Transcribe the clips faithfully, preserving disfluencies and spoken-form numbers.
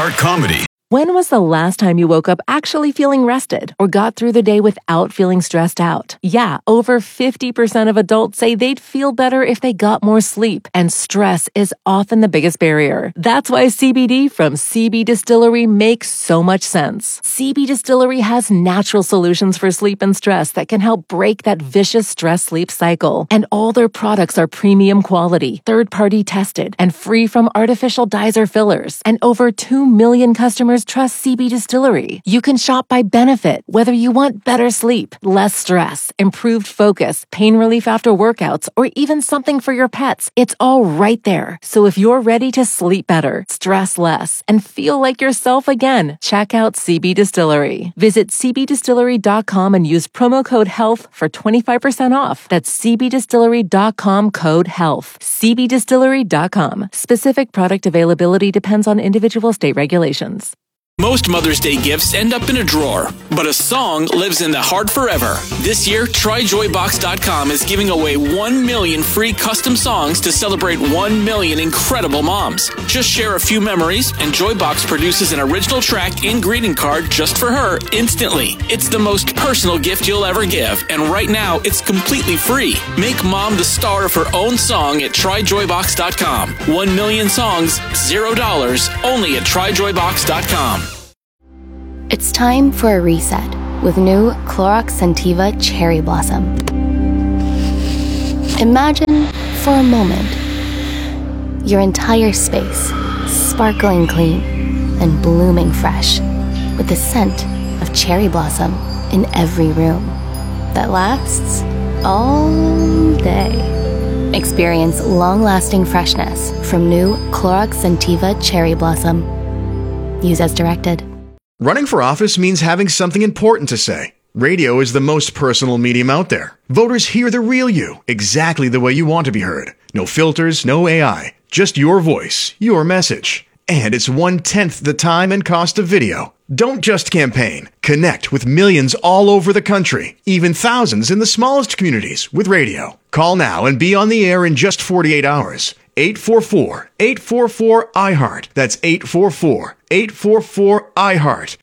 iHeart Comedy. When was the last time you woke up actually feeling rested or got through the day without feeling stressed out? Yeah, over fifty percent of adults say they'd feel better if they got more sleep, and stress is often the biggest barrier. That's why C B D from C B Distillery makes so much sense. C B Distillery has natural solutions for sleep and stress that can help break that vicious stress-sleep cycle. And all their products are premium quality, third-party tested, and free from artificial dyes or fillers. And over two million customers trust C B Distillery. You can shop by benefit, whether you want better sleep, less stress, improved focus, pain relief after workouts, or even something for your pets. It's all right there. So if you're ready to sleep better, stress less, and feel like yourself again, check out C B Distillery. Visit c b distillery dot com and use promo code HEALTH for twenty-five percent off. That's c b distillery dot com code HEALTH. c b distillery dot com. Specific product availability depends on individual state regulations. Most Mother's Day gifts end up in a drawer, but a song lives in the heart forever. This year, try joy box dot com is giving away one million free custom songs to celebrate one million incredible moms. Just share a few memories, and Joybox produces an original track and greeting card just for her instantly. It's the most personal gift you'll ever give, and right now, it's completely free. Make mom the star of her own song at try joy box dot com. One million songs, zero dollars, only at try joy box dot com. It's time for a reset with new Clorox Scentiva Cherry Blossom. Imagine for a moment your entire space sparkling clean and blooming fresh with the scent of cherry blossom in every room that lasts all day. Experience long-lasting freshness from new Clorox Scentiva Cherry Blossom. Use as directed. Running for office means having something important to say. Radio is the most personal medium out there. Voters hear the real you, exactly the way you want to be heard. No filters, no A I, just your voice, your message. And it's one-tenth the time and cost of video. Don't just campaign. Connect with millions all over the country, even thousands in the smallest communities with radio. Call now and be on the air in just forty-eight hours. eight four four, eight four four, I heart. That's eight four four, eight four four, I heart.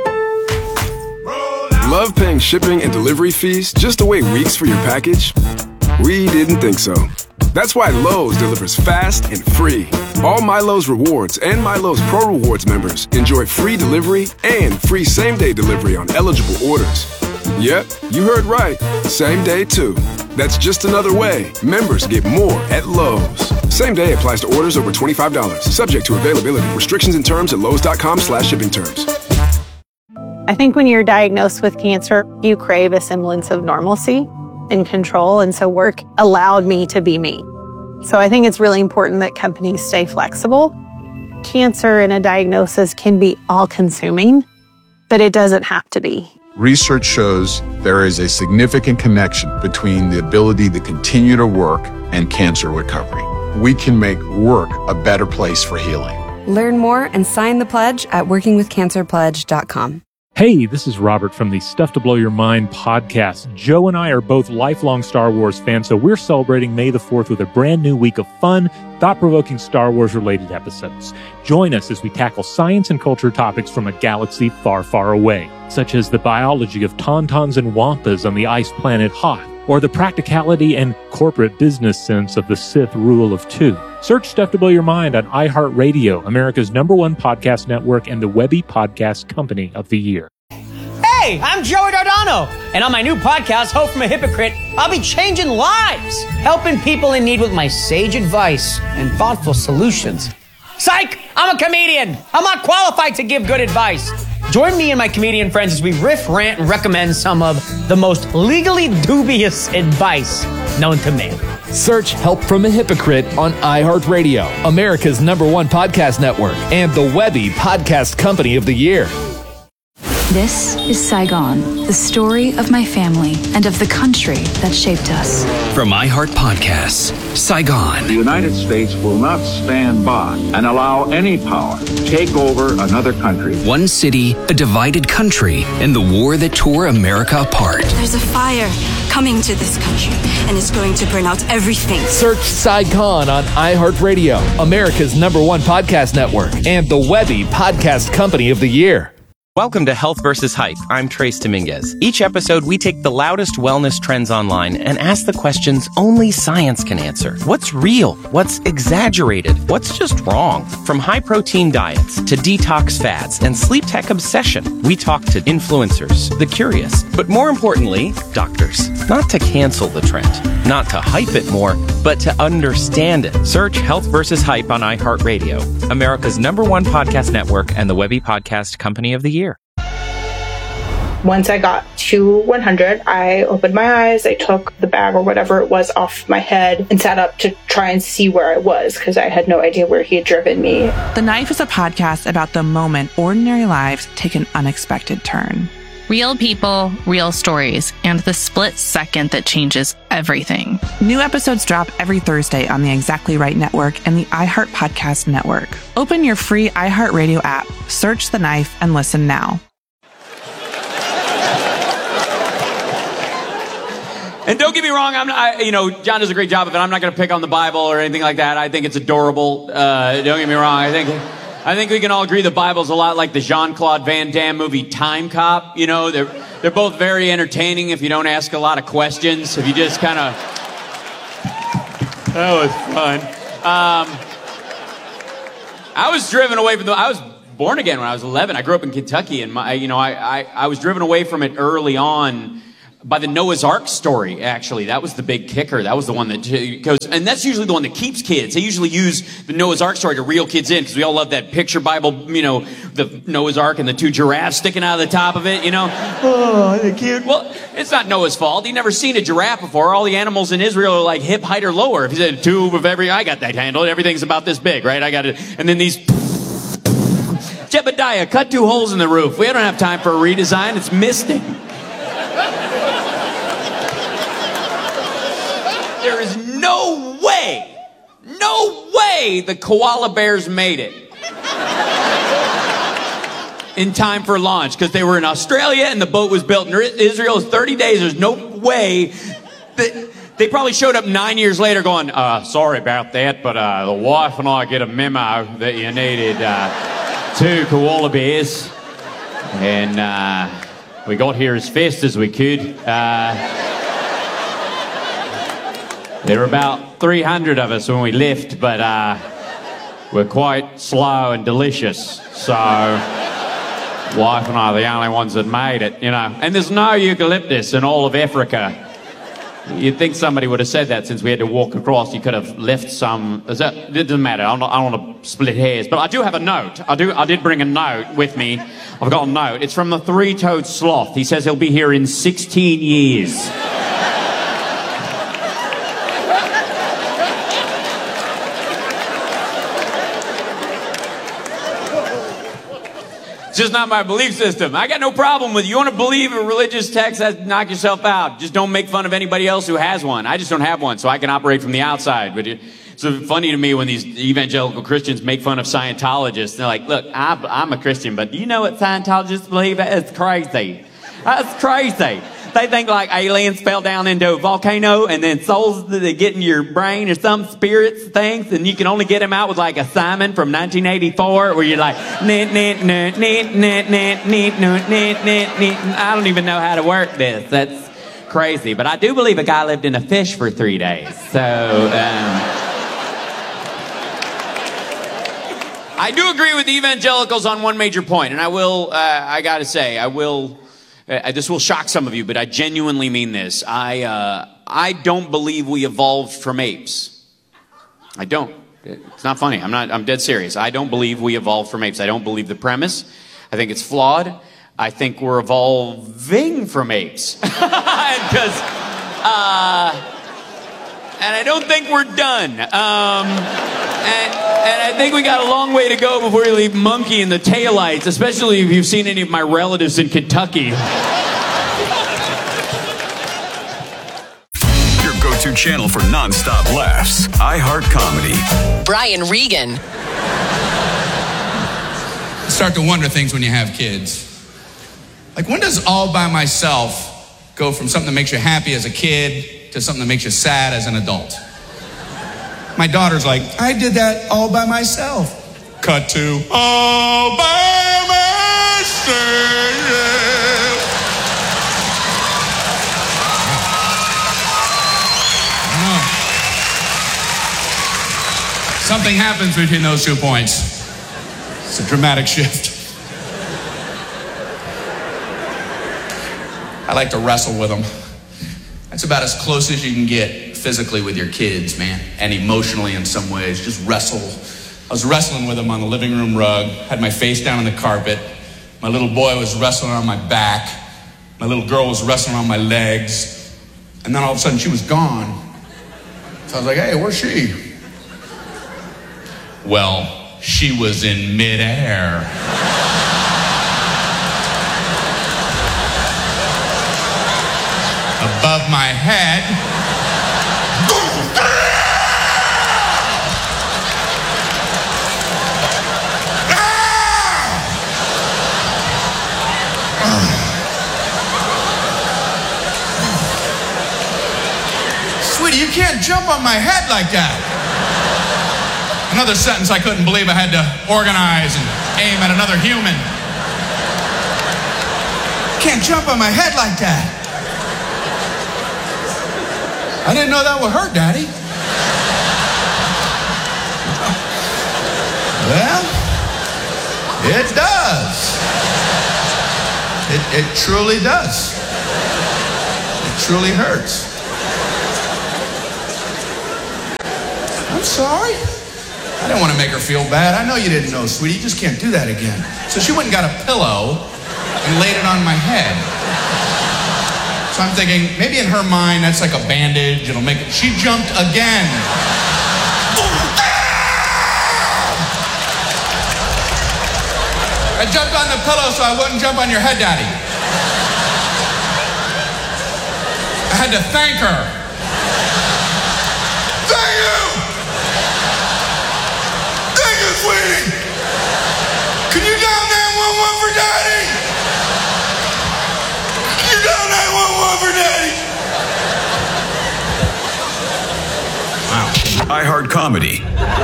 Love paying shipping and delivery fees just to wait weeks for your package? We didn't think so. That's why Lowe's delivers fast and free. All MyLowe's Rewards and MyLowe's Pro Rewards members enjoy free delivery and free same-day delivery on eligible orders. Yep, you heard right. Same day, too. That's just another way members get more at Lowe's. Same day applies to orders over twenty-five dollars. Subject to availability. Restrictions and terms at lowes.com slash shipping terms. I think when you're diagnosed with cancer, you crave a semblance of normalcy and control. And so work allowed me to be me. So I think it's really important that companies stay flexible. Cancer and a diagnosis can be all-consuming, but it doesn't have to be. Research shows there is a significant connection between the ability to continue to work and cancer recovery. We can make work a better place for healing. Learn more and sign the pledge at working with cancer pledge dot com. Hey, this is Robert from the Stuff to Blow Your Mind podcast. Joe and I are both lifelong Star Wars fans, so we're celebrating May the fourth with a brand new week of fun, thought-provoking Star Wars-related episodes. Join us as we tackle science and culture topics from a galaxy far, far away, such as the biology of tauntauns and wampas on the ice planet Hoth, or the practicality and corporate business sense of the Sith rule of two. Search Stuff to Blow Your Mind on iHeartRadio, America's number one podcast network and the Webby Podcast Company of the Year. Hey, I'm Joey Dardano, and on my new podcast, Hope from a Hypocrite, I'll be changing lives, helping people in need with my sage advice and thoughtful solutions. Psych! I'm a comedian. I'm not qualified to give good advice. Join me and my comedian friends as we riff, rant, and recommend some of the most legally dubious advice known to man. Search Help from a Hypocrite on iHeartRadio, America's number one podcast network, and the Webby Podcast Company of the Year. This is Saigon, the story of my family and of the country that shaped us. From iHeart Podcasts, Saigon. The United States will not stand by and allow any power to take over another country. One city, a divided country, and the war that tore America apart. There's a fire coming to this country, and it's going to burn out everything. Search Saigon on iHeartRadio, America's number one podcast network, and the Webby Podcast Company of the Year. Welcome to Health versus Hype. I'm Trace Dominguez. Each episode, we take the loudest wellness trends online and ask the questions only science can answer. What's real? What's exaggerated? What's just wrong? From high-protein diets to detox fads and sleep tech obsession, we talk to influencers, the curious, but more importantly, doctors. Not to cancel the trend, not to hype it more, but to understand it. Search Health versus Hype on iHeartRadio, America's number one podcast network and the Webby Podcast Company of the Year. Once I got to one hundred, I opened my eyes, I took the bag or whatever it was off my head and sat up to try and see where I was because I had no idea where he had driven me. The Knife is a podcast about the moment ordinary lives take an unexpected turn. Real people, real stories, and the split second that changes everything. New episodes drop every Thursday on the Exactly Right Network and the iHeart Podcast Network. Open your free iHeartRadio app, search The Knife, and listen now. And don't get me wrong, I'm not, I, you know, John does a great job of it. I'm not going to pick on the Bible or anything like that. I think it's adorable. Uh, don't get me wrong. I think, I think we can all agree the Bible's a lot like the Jean-Claude Van Damme movie Time Cop. You know, they're they're both very entertaining if you don't ask a lot of questions. If you just kind of, that was fun. Um, I was driven away from the. I was born again when I was eleven. I grew up in Kentucky, and my, you know, I I, I was driven away from it early on. By the Noah's Ark story, actually. That was the big kicker. That was the one that goes, and that's usually the one that keeps kids. They usually use the Noah's Ark story to reel kids in, because we all love that picture Bible, you know, the Noah's Ark and the two giraffes sticking out of the top of it, you know. Oh, they're cute. Well, it's not Noah's fault. He'd never seen a giraffe before. All the animals in Israel are like hip, height, or lower. If he said two of every, I got that handled. Everything's about this big, right? I got it. And then these, Jebediah, cut two holes in the roof. We don't have time for a redesign. It's misting. There is no way, no way the koala bears made it in time for launch, because they were in Australia and the boat was built in Israel. It's thirty days. There's no way that they probably showed up nine years later going, uh, sorry about that, but uh, the wife and I get a memo that you needed uh, two koala bears, and uh, we got here as fast as we could. Uh, There were about three hundred of us when we left, but uh, we're quite slow and delicious. So, wife and I are the only ones that made it, you know. And there's no eucalyptus in all of Africa. You'd think somebody would have said that since we had to walk across. You could have left some. Is that, it doesn't matter. I don't, I don't want to split hairs. But I do have a note. I do. I did bring a note with me. I've got a note. It's from the three-toed sloth. He says he'll be here in sixteen years. It's just not my belief system. I got no problem with it. You want to believe a religious text, that knock yourself out. Just don't make fun of anybody else who has one. I just don't have one, so I can operate from the outside. But it's funny to me when these evangelical Christians make fun of Scientologists. They're like, look, I'm, I'm a Christian, but do you know what Scientologists believe? That's crazy. That's crazy. They think like aliens fell down into a volcano and then souls that they get in your brain or some spirits things, and you can only get them out with like a Simon from nineteen eighty-four where you're like, nit, nit, nit, nit, nit, nit, nit, nit, nit, nit. I don't even know how to work this. That's crazy. But I do believe a guy lived in a fish for three days. So, um, I do agree with the evangelicals on one major point, and I will, uh, I gotta say, I will... Uh, this will shock some of you, but I genuinely mean this. I, uh, I don't believe we evolved from apes. I don't. It's not funny. I'm not, I'm dead serious. I don't believe we evolved from apes. I don't believe the premise. I think it's flawed. I think we're evolving from apes. Because, uh, and I don't think we're done. Um, and... And I think we got a long way to go before we leave Monkey in the taillights, especially if you've seen any of my relatives in Kentucky. Your go-to channel for non-stop laughs. iHeart Comedy. Brian Regan. Start to wonder things when you have kids. Like, when does all by myself go from something that makes you happy as a kid to something that makes you sad as an adult? My daughter's like, I did that all by myself. Cut to all by myself. Something happens between those two points. It's a dramatic shift. I like to wrestle with them. That's about as close as you can get physically with your kids, man, and emotionally in some ways. Just wrestle. I was wrestling with them on the living room rug, had my face down on the carpet. My little boy was wrestling on my back. My little girl was wrestling on my legs. And then all of a sudden she was gone. So I was like, hey, where's she? Well, she was in midair. Above my head. Sweetie, you can't jump on my head like that. Another sentence I couldn't believe I had to organize and aim at another human. Can't jump on my head like that. I didn't know that would hurt, Daddy. Well, it does. It, it truly does. It truly hurts. I'm sorry. I didn't want to make her feel bad. I know you didn't know, sweetie. You just can't do that again. So she went and got a pillow and laid it on my head. So I'm thinking, maybe in her mind, that's like a bandage. It'll make it. She jumped again. I jumped on the pillow so I wouldn't jump on your head, Daddy. I had to thank her. Thank you! Thank you, sweetie! Can you dial nine one one for Daddy? Can you dial nine one one for Daddy? Wow. iHeart Comedy.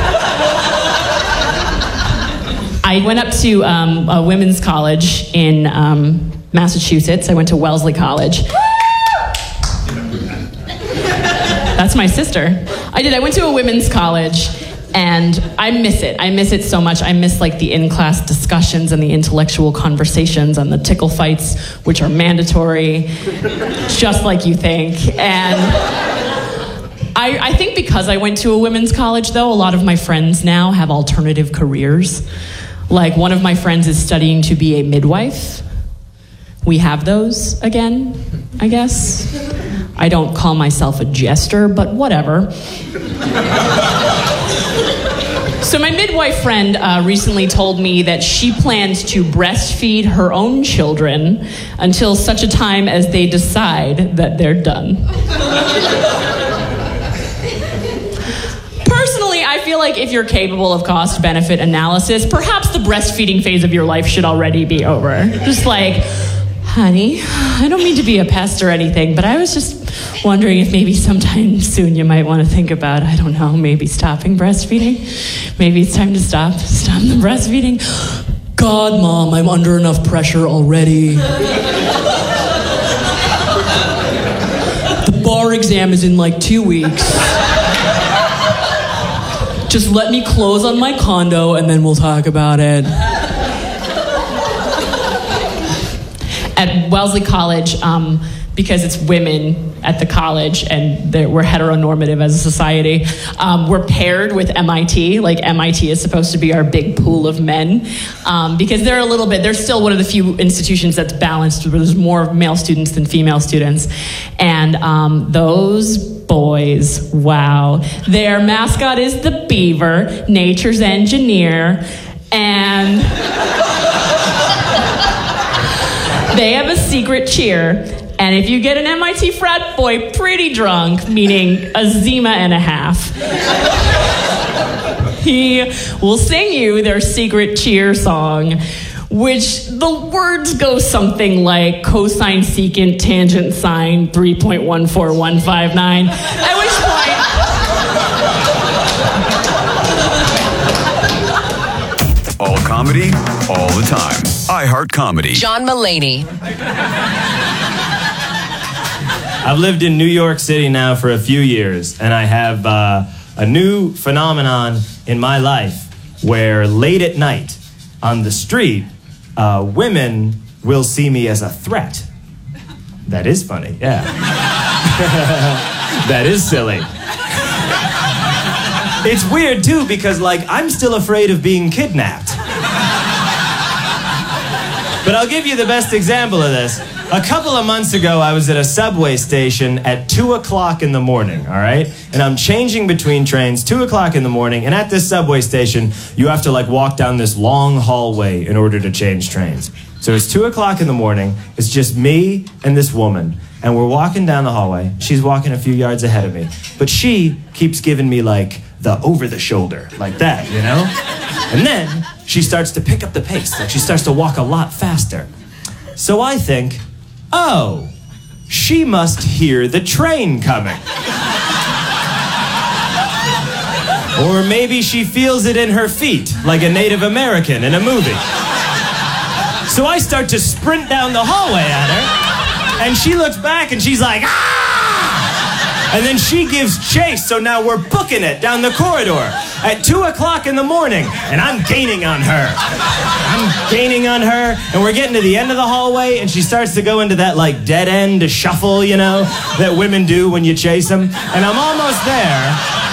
I went up to um, a women's college in um, Massachusetts. I went to Wellesley College. That's my sister. I did. I went to a women's college, and I miss it. I miss it so much. I miss like the in-class discussions and the intellectual conversations and the tickle fights, which are mandatory, just like you think. And I, I think because I went to a women's college, though, a lot of my friends now have alternative careers. Like, one of my friends is studying to be a midwife. We have those again, I guess. I don't call myself a jester, but whatever. So my midwife friend uh, recently told me that she plans to breastfeed her own children until such a time as they decide that they're done. Personally, I feel like if you're capable of cost-benefit analysis, perhaps the breastfeeding phase of your life should already be over. Just like, honey, I don't mean to be a pest or anything, but I was just wondering if maybe sometime soon you might want to think about, I don't know, maybe stopping breastfeeding. Maybe it's time to stop, stop the breastfeeding. God, Mom, I'm under enough pressure already. The bar exam is in like two weeks. Just let me close on my condo and then we'll talk about it. At Wellesley College, um, because it's women at the college and we're heteronormative as a society, um, we're paired with M I T. Like, M I T is supposed to be our big pool of men, um, because they're a little bit, they're still one of the few institutions that's balanced, where there's more male students than female students. And um, those boys. Wow. Their mascot is the beaver, nature's engineer, and they have a secret cheer. And if you get an M I T frat boy pretty drunk, meaning a Zima and a half, he will sing you their secret cheer song, which the words go something like cosine, secant, tangent, sine, three point one four one five nine, at which point... All comedy, all the time. iHeart Comedy. John Mulaney. I've lived in New York City now for a few years, and I have uh, a new phenomenon in my life where late at night on the street, uh, women will see me as a threat. That is funny, yeah. That is silly. It's weird, too, because, like, I'm still afraid of being kidnapped. But I'll give you the best example of this. A couple of months ago, I was at a subway station at two o'clock in the morning, all right? And I'm changing between trains, two o'clock in the morning, and at this subway station, you have to, like, walk down this long hallway in order to change trains. So it's two o'clock in the morning, it's just me and this woman, and we're walking down the hallway. She's walking a few yards ahead of me, but she keeps giving me, like, the over-the-shoulder, like that, you know? And then she starts to pick up the pace, like she starts to walk a lot faster. So I think, oh, she must hear the train coming. Or maybe she feels it in her feet, like a Native American in a movie. So I start to sprint down the hallway at her, and she looks back and she's like, ah! And then she gives chase, so now we're booking it down the corridor at two o'clock in the morning, and I'm gaining on her. I'm gaining on her, and we're getting to the end of the hallway, and she starts to go into that, like, dead end shuffle, you know, that women do when you chase them. And I'm almost there,